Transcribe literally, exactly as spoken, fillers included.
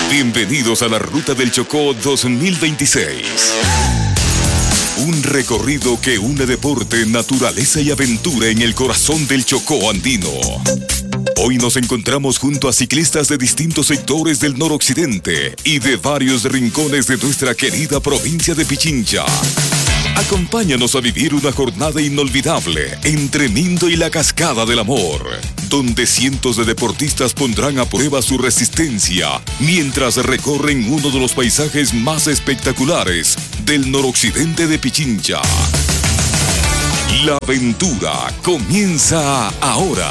Bienvenidos a la Ruta del Chocó dos mil veintiséis. Un recorrido que une deporte, naturaleza y aventura en el corazón del Chocó andino. Hoy nos encontramos junto a ciclistas de distintos sectores del noroccidente y de varios rincones de nuestra querida provincia de Pichincha. Acompáñanos a vivir una jornada inolvidable entre Mindo y la Cascada del Amor, donde cientos de deportistas pondrán a prueba su resistencia mientras recorren uno de los paisajes más espectaculares del noroccidente de Pichincha. La aventura comienza ahora.